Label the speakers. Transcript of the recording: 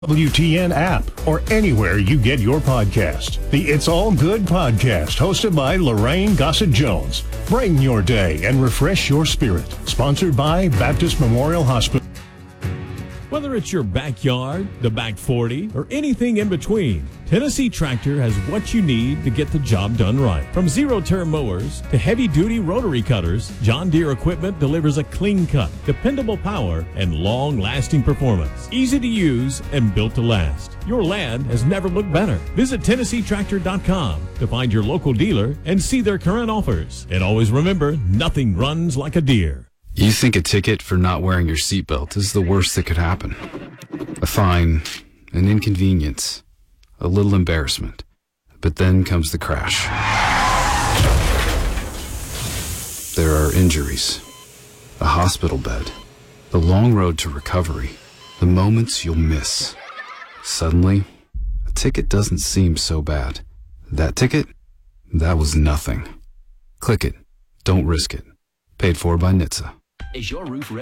Speaker 1: WTN app or anywhere you get your podcast. The It's All Good podcast, hosted by Lorraine Gossett-Jones. Brighten your day and refresh your spirit. Sponsored by Baptist Memorial Hospital.
Speaker 2: Whether it's your backyard, the back 40, or anything in between, Tennessee Tractor has what you need to get the job done right. From zero-turn mowers to heavy-duty rotary cutters, John Deere equipment delivers a clean cut, dependable power, and long-lasting performance. Easy to use and built to last. Your land has never looked better. Visit TennesseeTractor.com to find your local dealer and see their current offers. And always remember, nothing runs like a Deere.
Speaker 3: You think a ticket for not wearing your seatbelt is the worst that could happen. A fine, an inconvenience, a little embarrassment. But then comes the crash. There are injuries, a hospital bed, the long road to recovery, the moments you'll miss. Suddenly, a ticket doesn't seem so bad. That ticket? That was nothing. Click it. Don't risk it. Paid for by NHTSA.
Speaker 4: Is your roof ready?